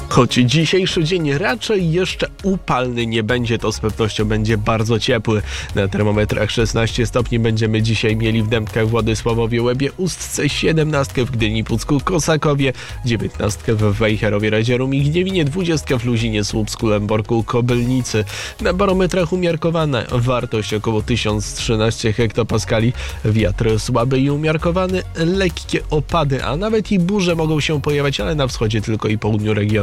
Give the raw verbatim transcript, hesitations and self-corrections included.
Choć dzisiejszy dzień raczej jeszcze upalny nie będzie, to z pewnością będzie bardzo ciepły. Na termometrach szesnaście stopni będziemy dzisiaj mieli w Dębkach, Władysławowie, Łebie, Ustce, siedemnastkę w Gdyni, Pucku, Kosakowie, dziewiętnastkę w Wejherowie, Radzierum i Gniewinie, dwudziestkę w Luzinie, Słupsku, Lęborku, Kobylnicy. Na barometrach umiarkowana wartość około tysiąc trzynaście hektopaskali, wiatr słaby i umiarkowany, lekkie opady, a nawet i burze mogą się pojawiać, ale na wschodzie tylko i południu regionu.